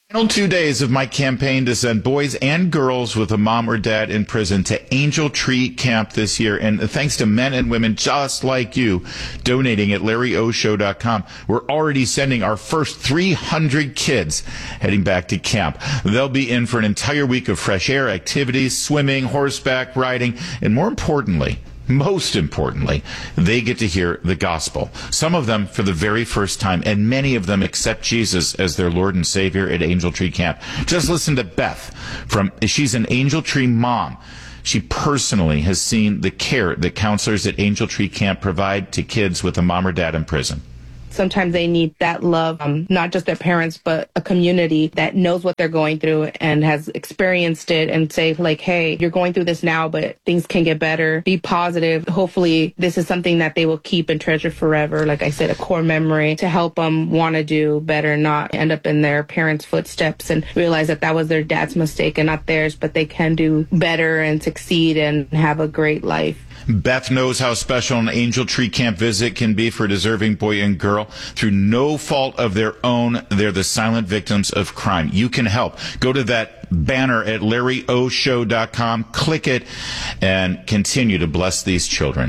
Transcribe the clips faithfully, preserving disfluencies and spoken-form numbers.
Final two days of my campaign to send boys and girls with a mom or dad in prison to Angel Tree Camp this year. And thanks to men and women just like you donating at Larry O Show dot com, we're already sending our first three hundred kids heading back to camp. They'll be in for an entire week of fresh air activities, swimming, horseback riding, and more importantly, most importantly, they get to hear the gospel. Some of them for the very first time, and many of them accept Jesus as their Lord and Savior at Angel Tree Camp. Just listen to Beth. From she's an Angel Tree mom. She personally has seen the care that counselors at Angel Tree Camp provide to kids with a mom or dad in prison. Sometimes they need that love, um, not just their parents, but a community that knows what they're going through and has experienced it and say, like, hey, you're going through this now, but things can get better. Be positive. Hopefully, this is something that they will keep and treasure forever. Like I said, a core memory to help them want to do better, not end up in their parents' footsteps and realize that that was their dad's mistake and not theirs, but they can do better and succeed and have a great life. Beth knows how special an Angel Tree Camp visit can be for a deserving boy and girl. Through no fault of their own, they're the silent victims of crime. You can help. Go to that banner at Larry O Show dot com, click it, and continue to bless these children.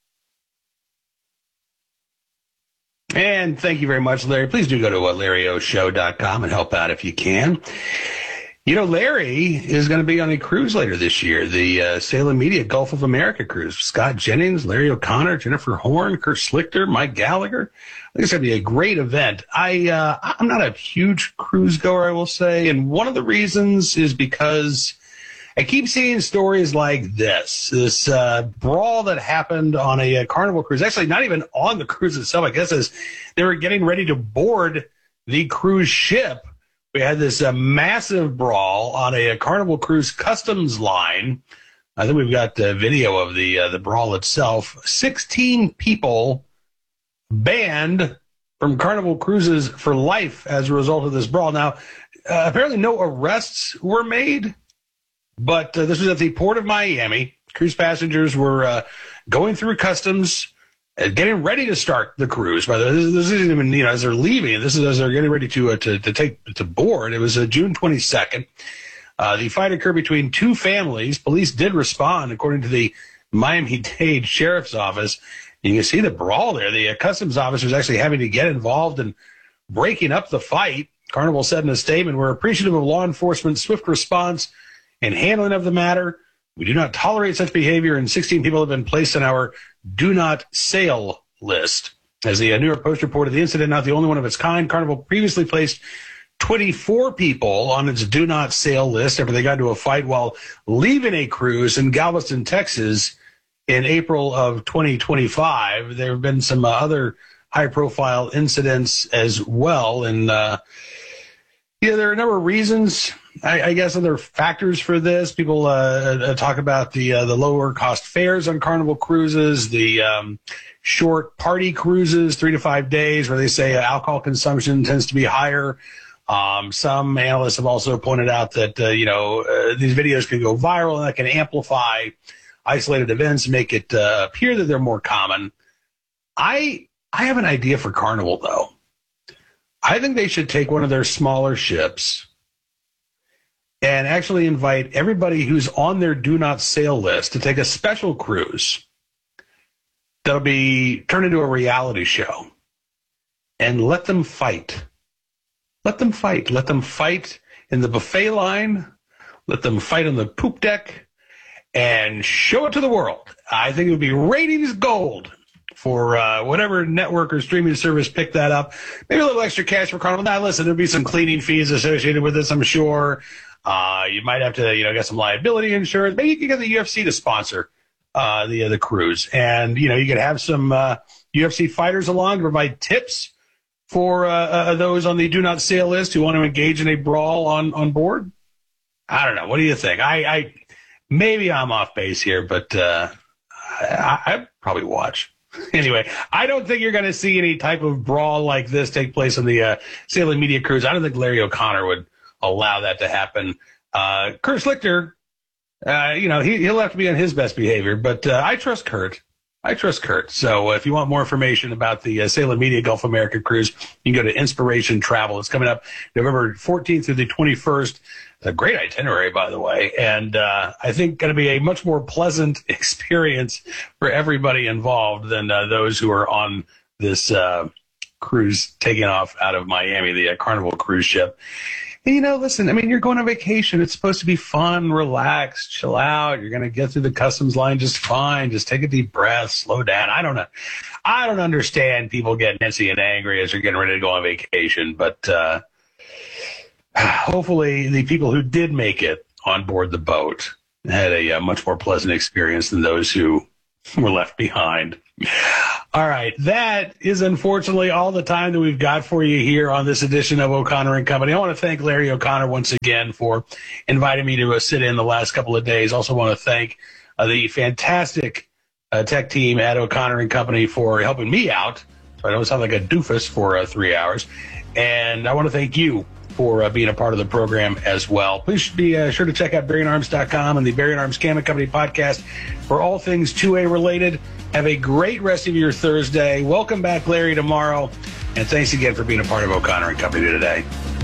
And thank you very much, Larry. Please do go to Larry O Show dot com and help out if you can. You know, Larry is going to be on a cruise later this year, the uh, Salem Media Gulf of America cruise. Scott Jennings, Larry O'Connor, Jennifer Horn, Kurt Schlichter, Mike Gallagher. I think it's going to be a great event. I, uh, I'm not a huge cruise goer, I will say, and one of the reasons is because I keep seeing stories like this, this uh, brawl that happened on a, a Carnival cruise, actually not even on the cruise itself, I guess, as they were getting ready to board the cruise ship. We had this uh, massive brawl on a, a Carnival Cruise customs line. I think we've got uh, video of the uh, the brawl itself. sixteen people banned from Carnival Cruises for life as a result of this brawl. Now, uh, apparently no arrests were made, but uh, this was at the Port of Miami. Cruise passengers were uh, going through customs, getting ready to start the cruise. By the way, this, this isn't even, you know, as they're leaving. This is as they're getting ready to uh, to, to take to board. It was uh, June twenty-second. Uh, the fight occurred between two families. Police did respond, according to the Miami-Dade Sheriff's Office. And you can see the brawl there. The uh, customs officers actually having to get involved in breaking up the fight. Carnival said in a statement, "We're appreciative of law enforcement's swift response and handling of the matter. We do not tolerate such behavior, and sixteen people have been placed on our do not sail list." As the New York Post reported, the incident, not the only one of its kind. Carnival previously placed twenty-four people on its do not sail list after they got into a fight while leaving a cruise in Galveston, Texas in April of twenty twenty-five. There have been some uh, other high-profile incidents as well, and uh, yeah, there are a number of reasons. I, I guess other factors for this. People uh, talk about the uh, the lower cost fares on Carnival cruises, the um, short party cruises, three to five days, where they say alcohol consumption tends to be higher. Um, some analysts have also pointed out that uh, you know uh, these videos can go viral and that can amplify isolated events, make it uh, appear that they're more common. I I have an idea for Carnival though. I think they should take one of their smaller ships and actually invite everybody who's on their do not sail list to take a special cruise that'll be turned into a reality show, and let them fight. Let them fight. Let them fight in the buffet line. Let them fight on the poop deck and show it to the world. I think it would be ratings gold for uh, whatever network or streaming service picked that up. Maybe a little extra cash for Carnival. Now, listen, there'll be some cleaning fees associated with this, I'm sure. Uh, you might have to, you know, get some liability insurance. Maybe you could get the U F C to sponsor uh, the uh, the cruise, and you know, you could have some uh, U F C fighters along to provide tips for uh, uh, those on the do not sail list who want to engage in a brawl on on board. I don't know. What do you think? I, I maybe I'm off base here, but uh, I, I'd probably watch. Anyway, I don't think you're going to see any type of brawl like this take place on the uh, Salem Media cruise. I don't think Larry O'Connor would allow that to happen. Uh, Kurt Schlichter, uh, you know, he, he'll have to be on his best behavior, but uh, I trust Kurt. I trust Kurt. So uh, if you want more information about the uh, Salem Media Gulf America cruise, you can go to Inspiration Travel. It's coming up November fourteenth through the twenty-first. A great itinerary, by the way, and uh, I think going to be a much more pleasant experience for everybody involved than uh, those who are on this uh, cruise taking off out of Miami, the uh, Carnival cruise ship. And, you know, listen, I mean, you're going on vacation. It's supposed to be fun, relax, chill out. You're going to get through the customs line just fine. Just take a deep breath, slow down. I don't know. I don't understand people getting antsy and angry as they're getting ready to go on vacation, but uh hopefully the people who did make it on board the boat had a, a much more pleasant experience than those who were left behind. All right. That is unfortunately all the time that we've got for you here on this edition of O'Connor and Company. I want to thank Larry O'Connor once again for inviting me to uh, sit in the last couple of days. Also want to thank uh, the fantastic uh, tech team at O'Connor and Company for helping me out. So I don't sound like a doofus for uh, three hours. And I want to thank you for uh, being a part of the program as well. Please be uh, sure to check out Bearing Arms dot com and the Bearing Arms Cam and Company podcast for all things two A related. Have a great rest of your Thursday. Welcome back, Larry, tomorrow. And thanks again for being a part of O'Connor and Company today.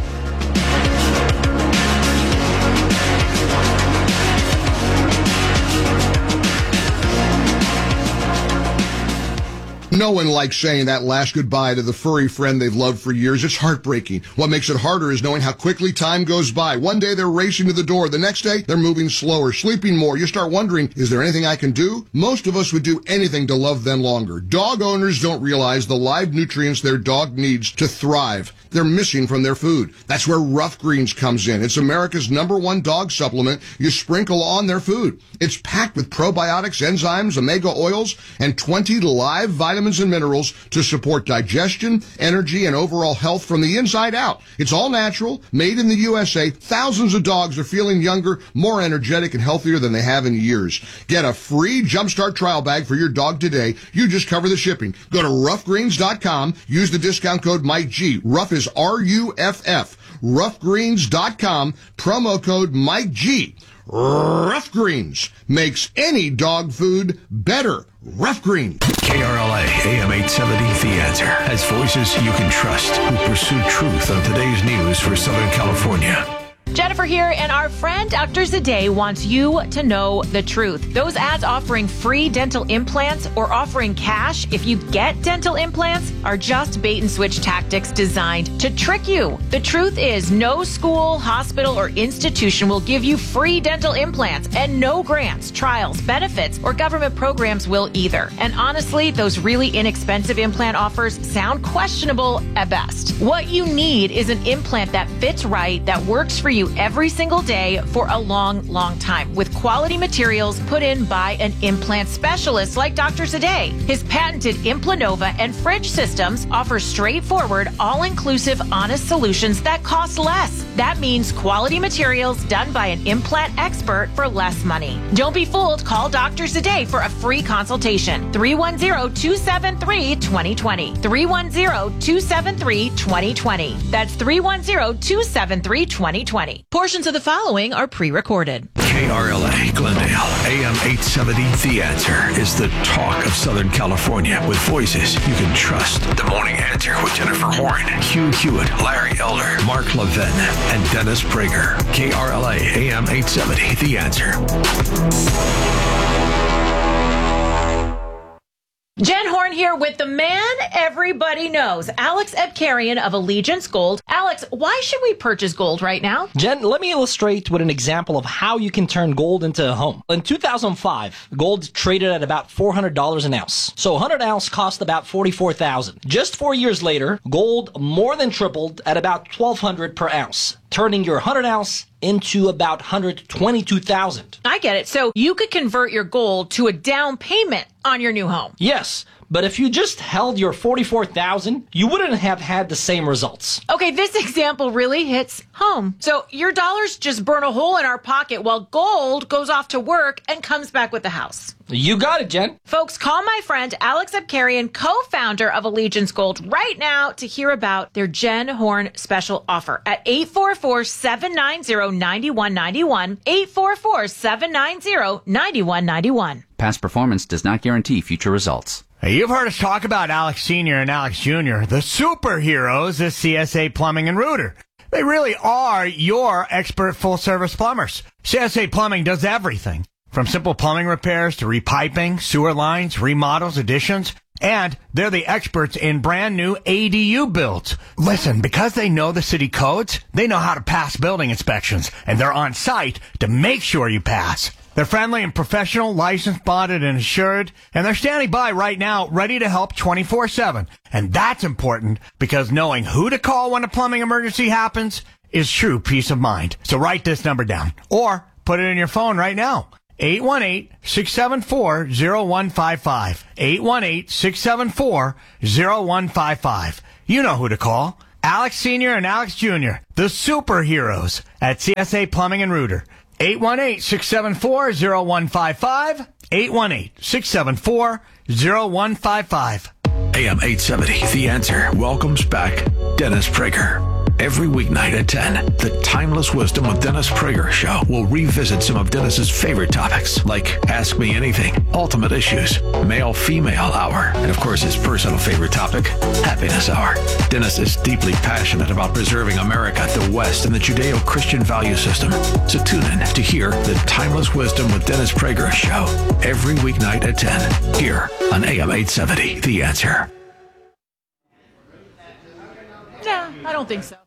No one likes saying that last goodbye to the furry friend they've loved for years. It's heartbreaking. What makes it harder is knowing how quickly time goes by. One day they're racing to the door. The next day they're moving slower, sleeping more. You start wondering, is there anything I can do? Most of us would do anything to love them longer. Dog owners don't realize the live nutrients their dog needs to thrive. They're missing from their food. That's where Rough Greens comes in. It's America's number one dog supplement you sprinkle on their food. It's packed with probiotics, enzymes, omega oils, and twenty live vitamins and minerals to support digestion, energy, and overall health from the inside out. It's all natural, made in the U S A. Thousands of dogs are feeling younger, more energetic, and healthier than they have in years. Get a free Jumpstart trial bag for your dog today. You just cover the shipping. Go to rough greens dot com. Use the discount code Mike G. Rough is R U F F. rough greens dot com. Promo code Mike G. Rough Greens makes any dog food better. Rough Greens. K R L A, A M eight seventy, The Answer, has voices you can trust who pursue truth on today's news for Southern California. Jennifer here, and our friend Doctor Zade wants you to know the truth. Those ads offering free dental implants or offering cash if you get dental implants are just bait and switch tactics designed to trick you. The truth is, no school, hospital, or institution will give you free dental implants, and no grants, trials, benefits, or government programs will either. And honestly, those really inexpensive implant offers sound questionable at best. What you need is an implant that fits right, that works for you every single day for a long, long time, with quality materials put in by an implant specialist like Doctor Zade. His patented Implanova and Fridge systems offer straightforward, all-inclusive, honest solutions that cost less. That means quality materials done by an implant expert for less money. Don't be fooled. Call Doctor Zade for a free consultation. three one zero, two seven three, two zero two zero. three one zero, two seven three, two zero two zero. That's three one zero, two seven three, two zero two zero. Portions of the following are pre-recorded. K R L A, Glendale, A M eight seventy, The Answer is the talk of Southern California with voices you can trust. The Morning Answer with Jennifer Horn, Hugh Hewitt, Larry Elder, Mark Levin, and Dennis Prager. K R L A, A M eight seventy, The Answer. Jen Horn here with the man everybody knows, Alex Ebkarian of Allegiance Gold. Alex, why should we purchase gold right now? Jen, let me illustrate with an example of how you can turn gold into a home. In two thousand five, gold traded at about four hundred dollars an ounce. So one hundred ounce cost about forty-four thousand dollars. Just four years later, gold more than tripled at about twelve hundred dollars per ounce, turning your one hundred ounce into about one hundred twenty-two thousand dollars. I get it. So you could convert your gold to a down payment on your new home. Yes, But if you just held your forty-four thousand, you wouldn't have had the same results. Okay, this example really hits home. So your dollars just burn a hole in our pocket while gold goes off to work and comes back with the house. You got it, Jen. Folks, call my friend Alex Abkarian, co-founder of Allegiance Gold, right now to hear about their Jen Horn special offer at eight four four, seven nine zero, nine one nine one, eight four four, seven nine zero, nine one nine one. Past performance does not guarantee future results. Hey, you've heard us talk about Alex Senior and Alex Junior, the superheroes of C S A Plumbing and Rooter. They really are your expert full-service plumbers. C S A Plumbing does everything, from simple plumbing repairs to repiping, sewer lines, remodels, additions, and they're the experts in brand new A D U builds. Listen, because they know the city codes, they know how to pass building inspections, and they're on site to make sure you pass. They're friendly and professional, licensed, bonded, and insured, and they're standing by right now, ready to help twenty-four seven. And that's important because knowing who to call when a plumbing emergency happens is true peace of mind. So write this number down or put it in your phone right now. eight one eight, six seven four, zero one five five. eight one eight, six seven four, zero one five five. You know who to call. Alex Senior and Alex Junior, the superheroes at C S A Plumbing and Rooter. eight one eight, six seven four, zero one five five. eight one eight, six seven four, zero one five five. A M eight seventy, The Answer welcomes back Dennis Prager. Every weeknight at ten, the Timeless Wisdom of Dennis Prager show will revisit some of Dennis's favorite topics, like Ask Me Anything, Ultimate Issues, Male-Female Hour, and of course his personal favorite topic, Happiness Hour. Dennis is deeply passionate about preserving America, the West, and the Judeo-Christian value system. So tune in to hear the Timeless Wisdom with Dennis Prager show every weeknight at ten, here on A M eight seventy, The Answer. Yeah, I don't think so.